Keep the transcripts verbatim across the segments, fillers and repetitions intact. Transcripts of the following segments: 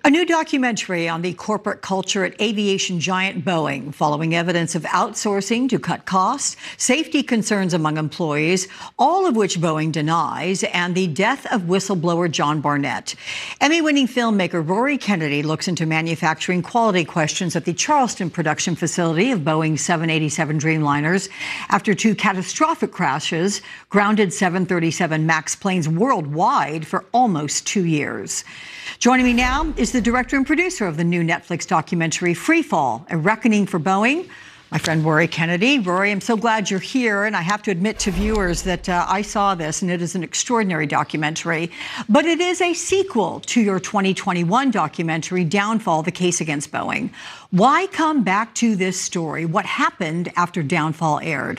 A new documentary on the corporate culture at aviation giant Boeing, following evidence of outsourcing to cut costs, safety concerns among employees, all of which Boeing denies, and the death of whistleblower John Barnett. Emmy-winning filmmaker Rory Kennedy looks into manufacturing quality questions at the Charleston production facility of Boeing seven eighty-seven Dreamliners after two catastrophic crashes grounded seven thirty-seven MAX planes worldwide for almost two years. Joining me now is the director and producer of the new Netflix documentary, Freefall, A Reckoning for Boeing, my friend Rory Kennedy. Rory, I'm so glad you're here, and I have to admit to viewers that uh, I saw this, and it is an extraordinary documentary. But it is a sequel to your twenty twenty-one documentary, Downfall, The Case Against Boeing. Why come back to this story? What happened after Downfall aired?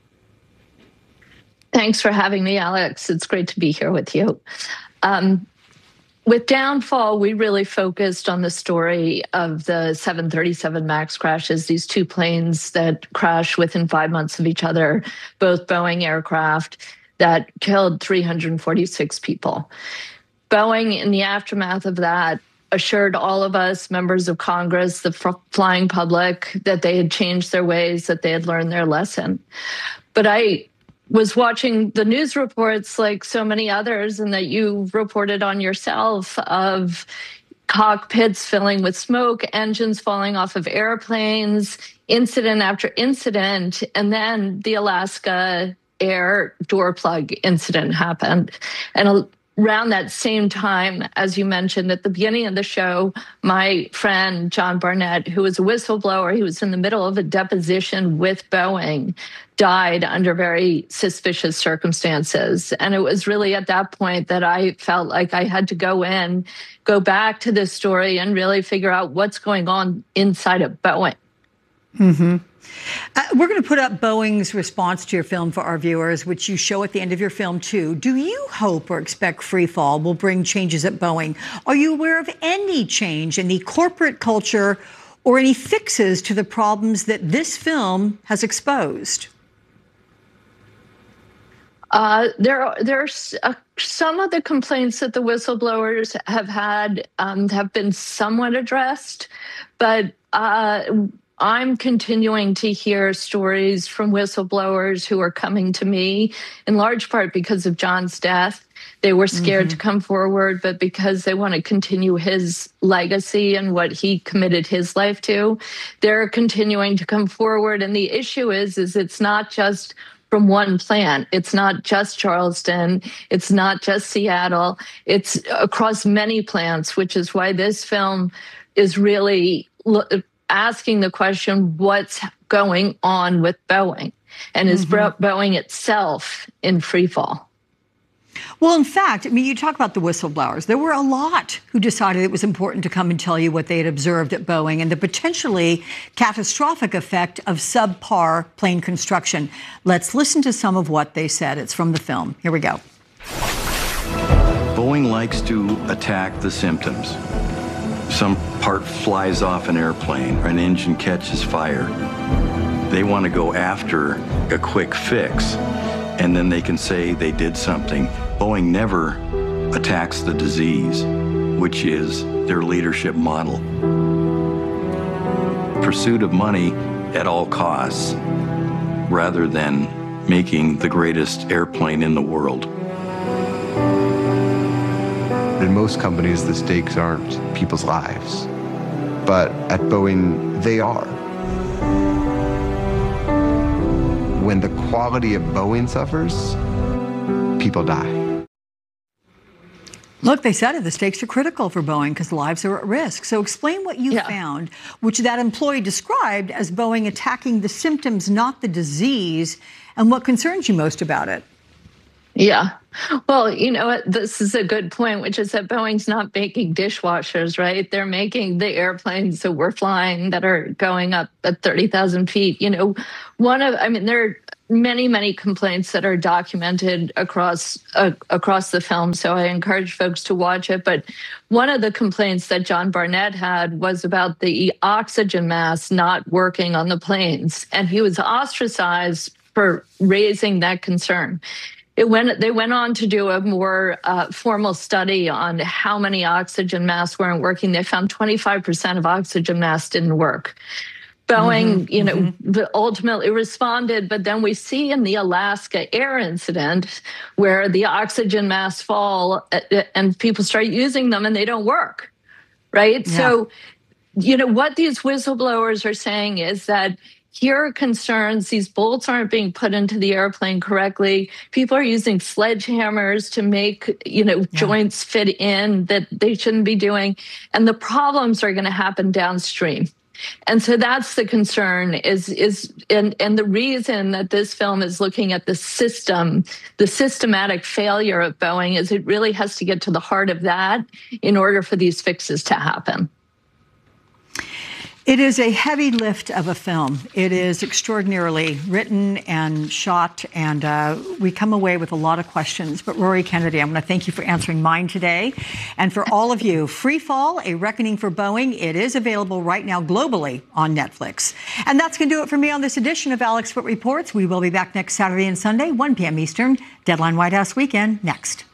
Thanks for having me, Alex. It's great to be here with you. Um, With Downfall, we really focused on the story of the seven thirty-seven MAX crashes, these two planes that crashed within five months of each other, both Boeing aircraft that killed three hundred forty-six people. Boeing, in the aftermath of that, assured all of us, members of Congress, the flying public, that they had changed their ways, that they had learned their lesson. But I was watching the news reports like so many others, and that you reported on yourself, of cockpits filling with smoke, engines falling off of airplanes, incident after incident. And then the Alaska Air door plug incident happened. And around that same time, as you mentioned at the beginning of the show, my friend John Barnett, who was a whistleblower, he was in the middle of a deposition with Boeing, died under very suspicious circumstances. And it was really at that point that I felt like I had to go in, go back to this story and really figure out what's going on inside of Boeing. Mm-hmm. Uh, we're going to put up Boeing's response to your film for our viewers, which you show at the end of your film, too. Do you hope or expect Freefall will bring changes at Boeing? Are you aware of any change in the corporate culture or any fixes to the problems that this film has exposed? Uh, there, there's uh, some of the complaints that the whistleblowers have had um, have been somewhat addressed, but uh, I'm continuing to hear stories from whistleblowers who are coming to me, in large part because of John's death. They were scared mm-hmm. to come forward, but because they want to continue his legacy and what he committed his life to, they're continuing to come forward. And the issue is, is it's not just from one plant. It's not just Charleston. It's not just Seattle. It's across many plants, which is why this film is really lo- asking the question, what's going on with Boeing? And is mm-hmm. Boeing itself in freefall? Well, in fact, I mean, you talk about the whistleblowers. There were a lot who decided it was important to come and tell you what they had observed at Boeing and the potentially catastrophic effect of subpar plane construction. Let's listen to some of what they said. It's from the film. Here we go. Boeing likes to attack the symptoms. Some part flies off an airplane, or an engine catches fire. They want to go after a quick fix, and then they can say they did something. Boeing never attacks the disease, which is their leadership model. Pursuit of money at all costs, rather than making the greatest airplane in the world. In most companies, the stakes aren't people's lives, but at Boeing, they are. When the quality of Boeing suffers, people die. Look, they said it, the stakes are critical for Boeing because lives are at risk. So explain what you yeah. found, which that employee described as Boeing attacking the symptoms, not the disease, and what concerns you most about it. Yeah. Well, you know, this is a good point, which is that Boeing's not making dishwashers, right? They're making the airplanes that we're flying that are going up at thirty thousand feet. You know, one of, I mean, there are many, many complaints that are documented across uh, across the film. So I encourage folks to watch it. But one of the complaints that John Barnett had was about the oxygen mask not working on the planes. And he was ostracized for raising that concern. It went, they went on to do a more uh, formal study on how many oxygen masks weren't working. They found twenty-five percent of oxygen masks didn't work. Boeing, mm-hmm, you know, mm-hmm. ultimately responded, but then we see in the Alaska Air incident where the oxygen masks fall and people start using them and they don't work, right? Yeah. So, you know, what these whistleblowers are saying is that here are concerns. These bolts aren't being put into the airplane correctly. People are using sledgehammers to make, you know, yeah. joints fit in that they shouldn't be doing. And the problems are going to happen downstream. And so that's the concern is, is and, and the reason that this film is looking at the system, the systematic failure of Boeing is it really has to get to the heart of that in order for these fixes to happen. It is a heavy lift of a film. It is extraordinarily written and shot, and uh, we come away with a lot of questions. But Rory Kennedy, I want to thank you for answering mine today. And for all of you, Free Fall, A Reckoning for Boeing, it is available right now globally on Netflix. And that's going to do it for me on this edition of Alex Foote Reports. We will be back next Saturday and Sunday, one p m Eastern. Deadline White House Weekend next.